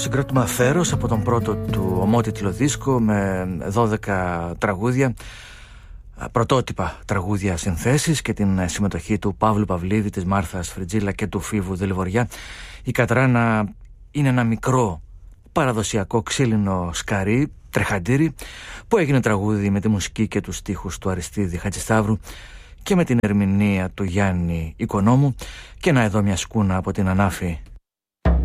συγκρότημα Φέρος από τον πρώτο του ομότιτλο δίσκο με 12 τραγούδια, πρωτότυπα τραγούδια συνθέσεις και την συμμετοχή του Παύλου Παυλίδη, της Μάρθας Φριτζίλα και του Φίβου Δελιβοριά. Η Κατράνα είναι ένα μικρό παραδοσιακό ξύλινο σκαρί, τρεχαντήρι, που έγινε τραγούδι με τη μουσική και τους στίχους του Αριστίδη Χατζησταύρου και με την ερμηνεία του Γιάννη Οικονόμου. Και να εδώ μια σκούνα από την Ανάφη